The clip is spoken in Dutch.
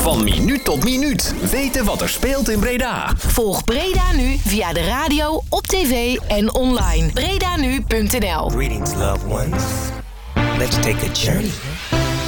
Van minuut tot minuut weten wat er speelt in Breda. Volg Breda Nu via de radio, op tv en online. bredanu.nl. Greetings, loved ones. Let's take a journey.